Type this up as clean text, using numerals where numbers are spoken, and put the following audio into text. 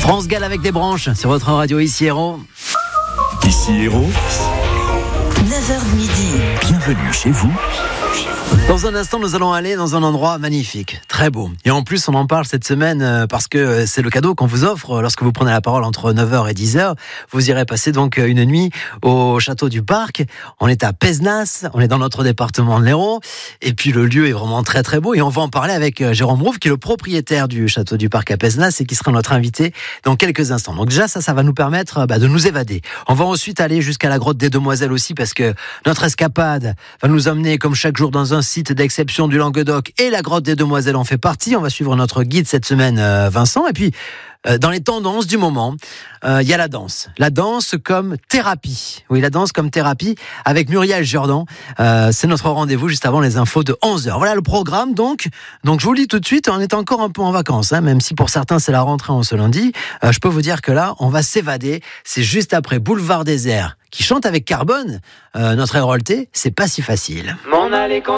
France Gall avec des branches sur votre radio ici Héros. Ici Héros, 9h midi. bienvenue chez vous. Dans un instant, nous allons aller dans un endroit magnifique, très beau. Et en plus, on en parle cette semaine parce que c'est le cadeau qu'on vous offre lorsque vous prenez la parole entre 9h et 10h. Vous irez passer donc une nuit au château du Parc. On est à Pézenas, on est dans notre département de l'Hérault. Et puis le lieu est vraiment très très beau. Et on va en parler avec Jérôme Rouve, qui est le propriétaire du château du Parc à Pézenas et qui sera notre invité dans quelques instants. Donc déjà, ça va nous permettre de nous évader. On va ensuite aller jusqu'à la grotte des Demoiselles aussi parce que notre escapade va nous emmener comme chaque jour dans un site d'exception du Languedoc et la grotte des Demoiselles en fait partie. On va suivre notre guide cette semaine, Vincent. Et puis, dans les tendances du moment, il y a la danse. La danse comme thérapie. Oui, la danse comme thérapie avec Muriel Jourdan. C'est notre rendez-vous juste avant les infos de 11h. Voilà le programme donc. Donc je vous le dis tout de suite, on est encore un peu en vacances, même si pour certains c'est la rentrée en ce lundi. Je peux vous dire que là, on va s'évader. C'est juste après Boulevard Désert qui chante avec Carbone. Notre Hérolté, c'est pas si facile. M'en aller quand